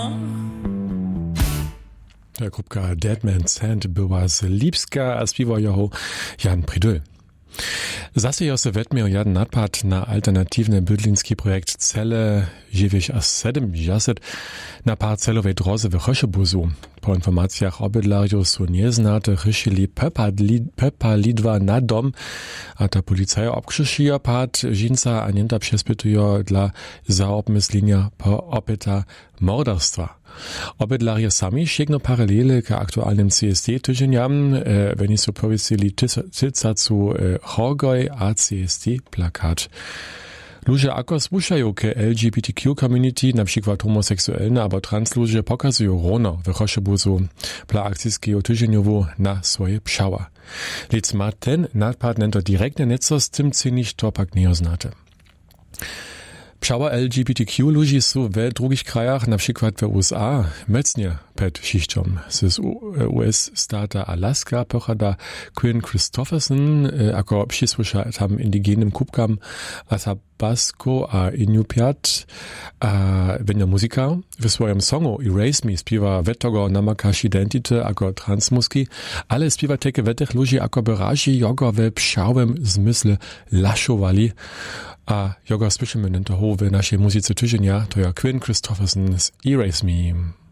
Grupka Dead Man's Hand była z Lipska, a śpiewał ją Jan Prydyl. Zasejo se wetmiał jeden nadpad na alternatywny bydlinski projekt Cele 9-7 na parcelowej drodze w Choszebuzu. Po informacjach obydlarjów są nieznate ryšili pepa lidwa na dom, a ta policja obkrzyżuje pad żinca a nienta przespytuje dla zaobmyslenia po opyta morderstwa. Obydlarje sami sięgną paralele k aktualnym CSD tydzieniam, wenn są powiesili tycacu Horgoj a CSD plakat. Ludzie ako słuchają k LGBTQ community, na przykład homoseksualne albo trans ludzie pokazują rono w Choszebuzu dla akcyjskiego tydzieniowu na swoje pszała. Lecz ma ten nadpad nento direktne nieco z tym cynić to pak nie oznate. Pszała LGBTQ ludzi są w drugich krajach, na przykład w USA, mocnie przed szyścią. Z US stata Alaska pochada Quinn Christopherson, jako przysłysza tam indygenym kubkam Athabasco a Inupiat, wenn muzyka w swoim songu Erase Me śpiewa wettogo namakasz identity jako transmuski, ale śpiewa takie wetech ludzi jako wyrazi jogo w pszałym zmysle laszowali, a jogo słyszymy nento w naszej muzyce tydzienia, to ja Quinn Christopherson z Erase Me.